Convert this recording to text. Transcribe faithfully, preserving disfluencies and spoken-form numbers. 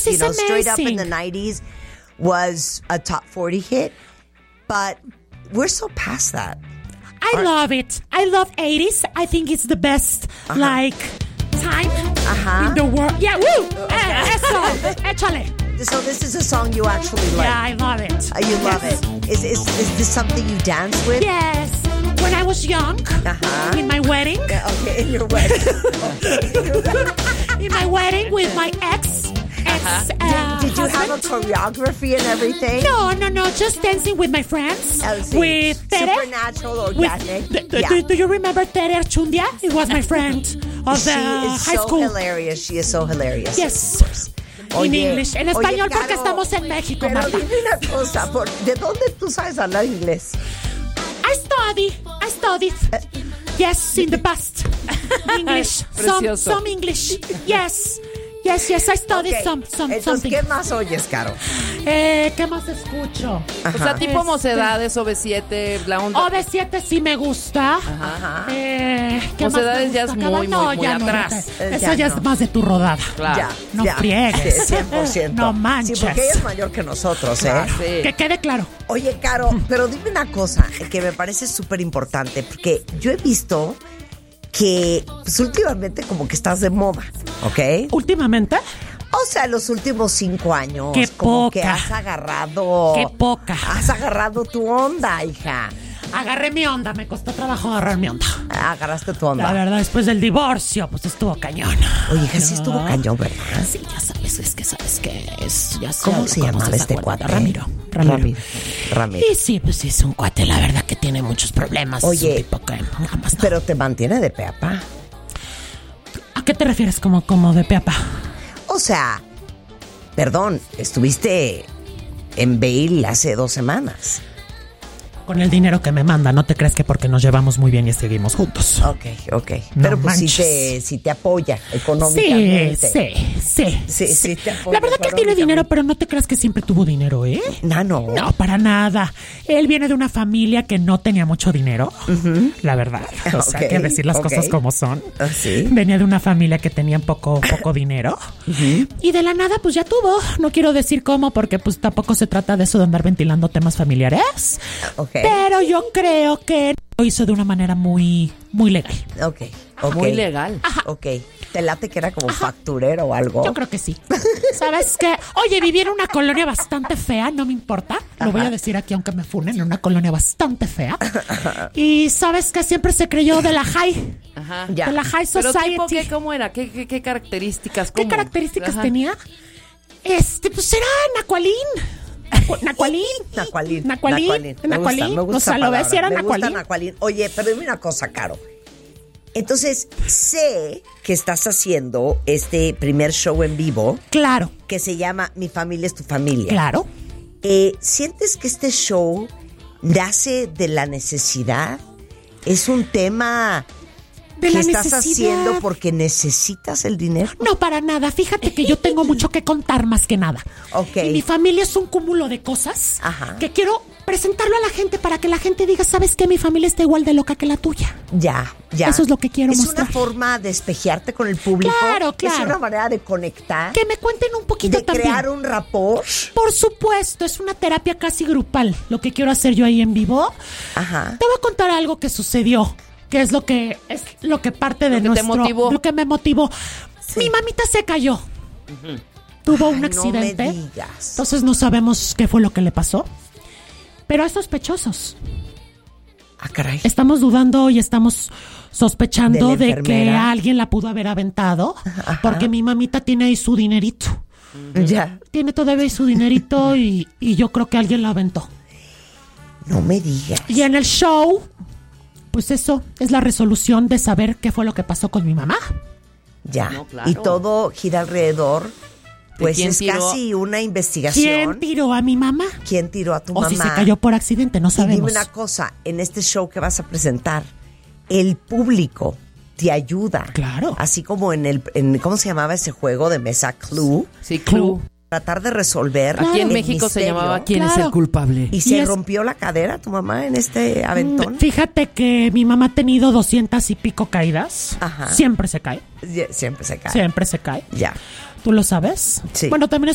Because you it's know, Straight Up in amazing. the nineties was a top forty hit, but we're so past that. I love it. I love eighties. I think it's the best, Uh-huh. like, time Uh-huh. in the world. Yeah, woo! Eh, eso, échale. So this is a song you actually like. Yeah, I love it. Uh, you love Yes. it. Is, is is this something you dance with? Yes. When I was young, Uh-huh. in my wedding, Yeah, okay, in your wedding. in my wedding with my ex, ex uh, Did you have a husband. choreography and everything? No, no, no. Just dancing with my friends. Oh, sí. With Tere. Supernatural, With, organic. do, do- Yeah. do, do you remember Tere Archundia? It was my friend of the She is high so school. hilarious. She is so hilarious. Yes. Of course. In Oye, English. En oye, español Caro, porque estamos en México, Pero Marta. dime una cosa, ¿por- ¿de dónde tú sabes hablar inglés? I study. I studied. Yes, in the past. English. some, Precioso. some English. Yes. Yes, yes, I studied Ok, some, some, entonces, something. ¿qué más oyes, Caro? Eh, ¿Qué más escucho? O sea, tipo Este- mocedades, O V siete, la onda. O V siete sí me gusta. Ajá. Eh, ¿qué más Mocedades me ya gusta? es muy, no, muy, muy ya no, atrás. ya te- Eh, Eso ya ya no. es más de tu rodada. Claro. Ya, No ya. friegues. Sí, cien por ciento. No manches. Sí, porque ella es mayor que nosotros, ¿eh? Ah, sí. Que quede claro. Oye, Caro, pero dime una cosa que me parece súper importante, porque yo he visto que pues, últimamente como que estás de moda, ¿ok? Últimamente, O sea, los últimos cinco años, Qué como que poca. has agarrado... Qué poca. Has agarrado tu onda, hija. agarré mi onda. Me costó trabajo agarrar mi onda. Agarraste tu onda. La verdad, después del divorcio, pues estuvo cañón. Oye, hija, sí estuvo No. cañón, ¿verdad? Sí, ya sabes, es que sabes que es. Ya sé, ¿Cómo se ¿cómo llamaba se este acuerda? cuate? Ramiro. Ramiro. Ramiro. Ramiro. Y sí, pues sí, es un cuate, la verdad, que tiene muchos problemas. Oye, es un tipo que jamás no. Pero te mantiene de pe a pa. ¿A qué te refieres como, como de peapa? O sea, perdón, estuviste en Bale hace dos semanas. Con el dinero que me manda, no te crees que porque nos llevamos muy bien y seguimos juntos. Ok, ok. No Pero pues sí manches. te, sí te apoya Sí, económicamente. sí, sí. Sí, sí te apoya La verdad que él tiene económicamente. dinero, pero no te creas que siempre tuvo dinero, ¿eh? No, no. No, para nada. Él viene de una familia que no tenía mucho dinero, la verdad. O sea, Ok, hay que decir las ok. cosas como son. Ah, sí. Venía de una familia que tenía poco, poco dinero. Y de la nada, pues ya tuvo. No quiero decir cómo, porque pues tampoco se trata de eso de andar ventilando temas familiares. Ok. Pero yo creo que lo hizo de una manera muy, muy legal. Ok, ok. Muy legal. Ok. ¿Te late que era como facturero o algo? Yo creo que sí. ¿Sabes qué? Oye, viví en una colonia bastante fea, no me importa. Lo voy a decir aquí aunque me funen, en una colonia bastante fea. Y ¿sabes qué? Siempre se creyó de la high. Ajá. Ya. De la high Pero society. tipo, ¿qué, ¿cómo era? ¿Qué, qué, qué características? ¿Qué ¿Cómo? características Ajá. tenía? Este, pues era Nacualín. Nacualín. Nacualín. Nacualín. Me gusta, me gusta O sea, esa lo ves si era palabra. Me gusta Nacualín. Nacualín. Oye, pero dime una cosa, Caro. Entonces, sé que estás haciendo este primer show en vivo Claro, que se llama Mi familia es tu familia. claro. Eh, ¿Sientes que este show nace de la necesidad? ¿Es un tema De que la estás necesidad. haciendo porque necesitas el dinero? No, para nada. Fíjate que yo tengo mucho que contar más que nada. Ok. Y mi familia es un cúmulo de cosas Ajá. que quiero presentarlo a la gente para que la gente diga, ¿sabes qué? Mi familia está igual de loca que la tuya. Ya, ya. Eso es lo que quiero es mostrar. una forma de espejearte con el público. Claro, claro. Es una manera de conectar, Que me cuenten un poquito de también. crear un rapport. Por supuesto, es una terapia casi grupal lo que quiero hacer yo ahí en vivo. Ajá. Te voy a contar algo que sucedió, que es lo que es lo que parte de Lo que te nuestro motivó. lo que me motivó. Mi mamita se cayó. Tuvo Ay, un no accidente. me digas. Entonces no sabemos qué fue lo que le pasó. Pero hay sospechosos. Ah, caray. Estamos dudando y estamos sospechando ¿De la de, que enfermera? alguien la pudo haber aventado. Ajá. Porque mi mamita tiene ahí su dinerito. Ya. Tiene todavía ahí su dinerito y, y yo creo que alguien la aventó. No me digas. Y en el show, pues eso es la resolución de saber qué fue lo que pasó con mi mamá. Ya. No, claro. Y todo gira alrededor. Pues quién es tiró? casi una investigación. ¿Quién tiró a mi mamá? ¿Quién tiró a tu O mamá? si se cayó por accidente, no Y dime sabemos. una cosa, en este show que vas a presentar, el público te ayuda. Claro. Así como en el, en, ¿cómo se llamaba ese juego de mesa? Clue. Sí, Clue. Tratar de resolver. Aquí en el México se misterio. llamaba ¿Quién es Claro. el culpable? ¿Y Y se es- rompió la cadera tu mamá en este aventón? Fíjate que mi mamá ha tenido doscientas y pico caídas. Ajá. Siempre se cae. Sie- Siempre se cae. Siempre se cae. Ya. ¿Tú lo sabes? Sí. Bueno, también